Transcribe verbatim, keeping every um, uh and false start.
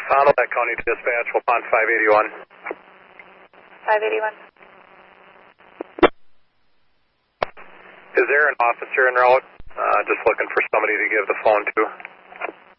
Fond du Lac County Dispatch, Waupun five eighty-one. five eighty-one. Is there an officer en route? Uh, just looking for somebody to give the phone to.